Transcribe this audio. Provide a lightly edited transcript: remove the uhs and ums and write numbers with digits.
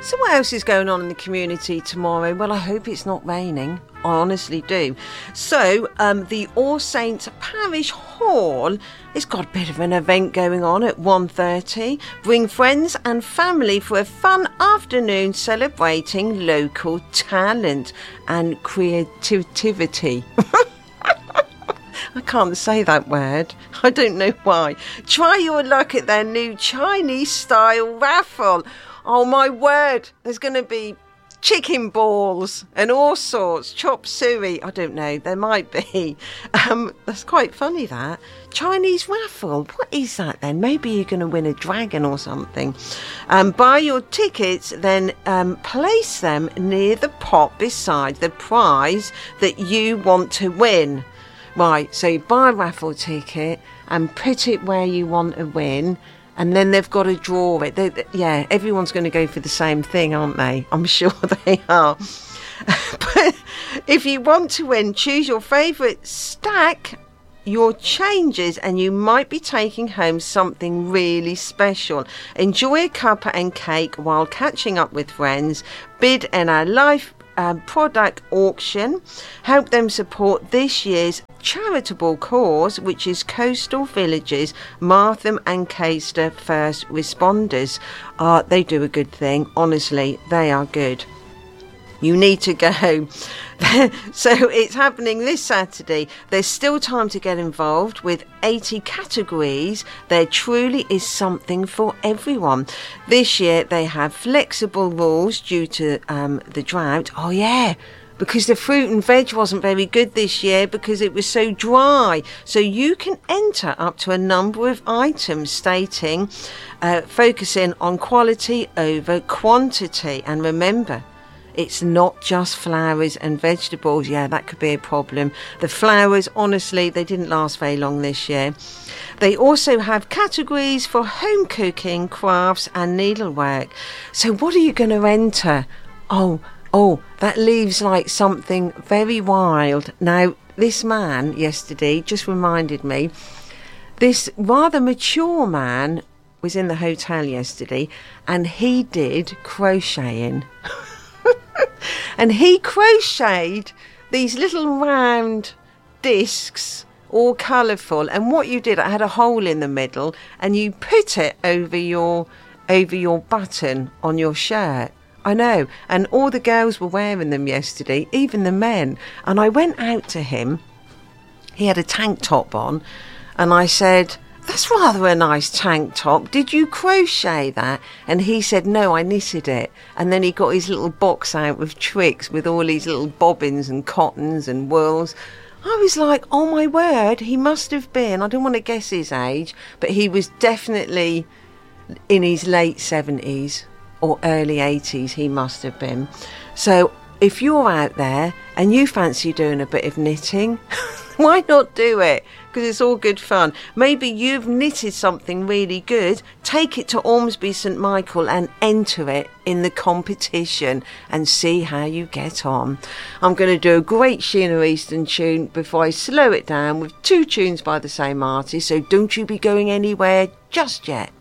So what else is going on in the community tomorrow? Well, I hope it's not raining. I honestly do. So the All Saints Parish Hall has got a bit of an event going on at 1:30. Bring friends and family for a fun afternoon celebrating local talent and creativity. I can't say that word. I don't know why. Try your luck at their new Chinese style raffle. Oh my word, there's going to be chicken balls and all sorts, chop suey. I don't know, there might be. That's quite funny, that. Chinese raffle, what is that then? Maybe you're going to win a dragon or something. Buy your tickets, then place them near the pot beside the prize that you want to win. Right, so you buy a raffle ticket and put it where you want to win, and then they've got to draw it. Yeah, everyone's going to go for the same thing, aren't they? I'm sure they are. But if you want to win, choose your favourite stack, your changes, and you might be taking home something really special. Enjoy a cuppa and cake while catching up with friends. Bid in our live product auction. Help them support this year's charitable cause, which is Coastal Villages Martham and Caister First Responders. They do a good thing. Honestly, they are good. You need to go. So it's happening this Saturday. There's still time to get involved with 80 categories. There truly is something for everyone. This year they have flexible rules due to the drought. Oh yeah, because the fruit and veg wasn't very good this year because it was so dry. So you can enter up to a number of items stating, focusing on quality over quantity. And remember, it's not just flowers and vegetables. Yeah, that could be a problem. The flowers, honestly, they didn't last very long this year. They also have categories for home cooking, crafts and needlework. So what are you going to enter? Oh, that leaves like something very wild. Now, this man yesterday just reminded me, this rather mature man was in the hotel yesterday and he did crocheting. And he crocheted these little round discs, all colourful. And what you did, it had a hole in the middle, and you put it over your button on your shirt. I know. And all the girls were wearing them yesterday, even the men. And I went out to him. He had a tank top on, and I said, "That's rather a nice tank top. Did you crochet that?" And he said, "No, I knitted it." And then he got his little box out with tricks with all these little bobbins and cottons and wools. I was like, oh my word, he must have been, I don't want to guess his age, but he was definitely in his late 70s or early 80s, he must have been. So if you're out there and you fancy doing a bit of knitting, why not do it? Because it's all good fun. Maybe you've knitted something really good. Take it to Ormsby St Michael and enter it in the competition and see how you get on. I'm going to do a great Sheena Easton tune before I slow it down with 2 tunes by the same artist, so don't you be going anywhere just yet.